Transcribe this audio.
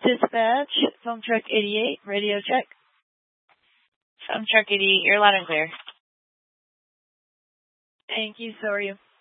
Dispatch, Foam Truck 88, radio check. Foam Truck 88, you're loud and clear. Thank you, so are you.